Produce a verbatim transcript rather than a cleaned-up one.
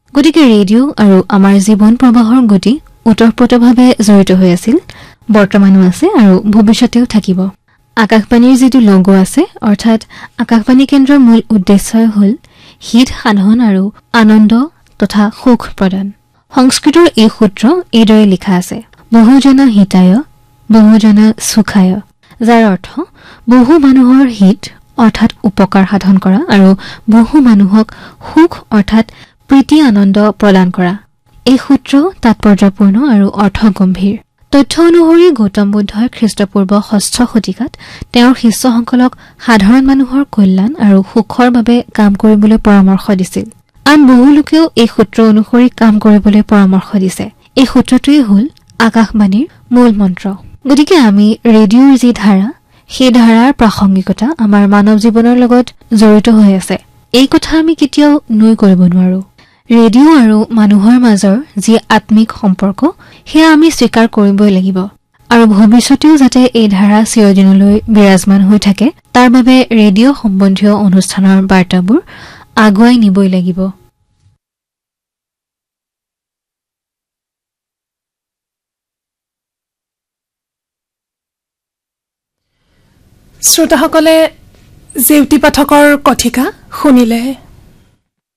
গতিকে ৰেডিঅ' আৰু আমাৰ জীৱন প্ৰবাহৰ গতি ওতঃপ্ৰোতভাৱে জড়িত হৈ আছিল, বৰ্তমানো আছে আৰু ভৱিষ্যতেও থাকিব। আকাশবাণীৰ যিটো লগো আছে, অৰ্থাৎ আকাশবাণী কেন্দ্ৰৰ মূল উদ্দেশ্যই হ'ল হিত সাধন আৰু আনন্দ তথা সুখ প্ৰদান। সংস্কৃতৰ এই সূত্ৰ এইদৰে লিখা আছে, বহুজনা হিতায় বহুজনা সুখায়, যাৰ অৰ্থ বহু মানুহৰ হিত অৰ্থাৎ উপকাৰ সাধন কৰা আৰু বহু মানুহক সুখ অৰ্থাৎ প্ৰীতি আনন্দ প্ৰদান কৰা। এই সূত্ৰ তাৎপৰ্যপূৰ্ণ আৰু অৰ্থগম্ভীৰ। তথ্য অনুসৰি গৌতম বুদ্ধই খ্ৰীষ্টপূৰ্ব ষষ্ঠ শতিকাত তেওঁৰ শিষ্যসকলক সাধাৰণ মানুহৰ কল্যাণ আৰু সুখৰ বাবে কাম কৰিবলৈ পৰামৰ্শ দিছিল। আন বহু লোকেও এই সূত্ৰ অনুসৰি কাম কৰিবলৈ পৰামৰ্শ দিছে। এই সূত্ৰটোৱেই হ'ল আকাশবাণীৰ মূল মন্ত্ৰ। গতিকে আমি ৰেডিঅ'ৰ যি ধাৰা, সেই ধাৰাৰ প্ৰাসংগিকতা আমাৰ মানৱ জীৱনৰ লগত জড়িত হৈ আছে। এই কথা আমি কেতিয়াও নুই কৰিব নোৱাৰো। ৰেডিঅ' আৰু মানুহৰ মাজৰ যি আত্মিক সম্পৰ্ক, সেয়া আমি স্বীকাৰ কৰিবই লাগিব আৰু ভৱিষ্যতেও যাতে এই ধাৰা চিৰদিনলৈ বিৰাজমান হৈ থাকে, তাৰ বাবে ৰেডিঅ' সম্বন্ধীয় অনুষ্ঠানৰ বাৰ্তাবোৰ আগুৱাই নিবই লাগিব। শ্ৰোতাসকলে জেউতি পাঠকৰ কথিকা শুনিলে।